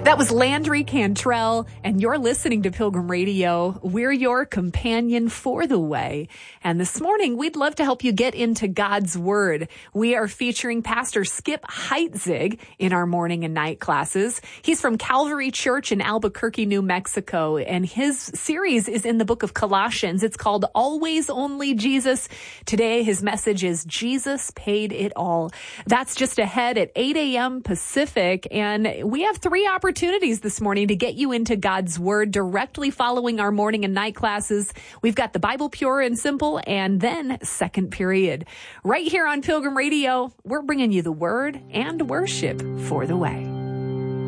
That was Landry Cantrell, and you're listening to Pilgrim Radio. We're your companion for the way. And this morning, we'd love to help you get into God's Word. We are featuring Pastor Skip Heitzig in our morning and night classes. He's from Calvary Church in Albuquerque, New Mexico, and his series is in the book of Colossians. It's called Always Only Jesus. Today, his message is Jesus Paid It All. That's just ahead at 8 a.m. Pacific, and we have 3 opportunities this morning to get you into God's Word directly following our morning and night classes. We've got the Bible Pure and Simple and then Second Period. Right here on Pilgrim Radio, we're bringing you the Word and worship for the way.